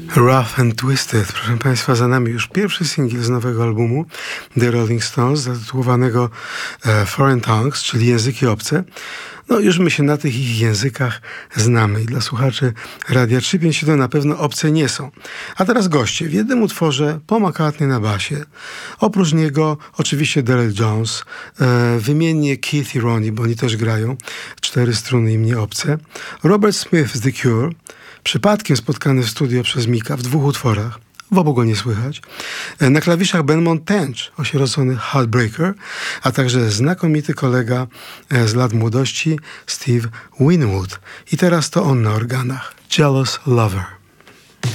Rough and Twisted. Proszę Państwa, za nami już pierwszy singiel z nowego albumu The Rolling Stones, zatytułowanego Foreign Tongues, czyli języki obce. No już my się na tych ich językach znamy i dla słuchaczy Radia 357 na pewno obce nie są. A teraz goście. W jednym utworze Paul McCartney na basie. Oprócz niego oczywiście Daryl Jones, wymiennie Keith i Ronnie, bo oni też grają. 4 struny im nie obce. Robert Smith z The Cure, przypadkiem spotkany w studio przez Mika w 2 utworach. W obu go nie słychać. Na klawiszach Benmont Tench, osierocony Heartbreaker, a także znakomity kolega z lat młodości Steve Winwood. I teraz to on na organach. Jealous Lover.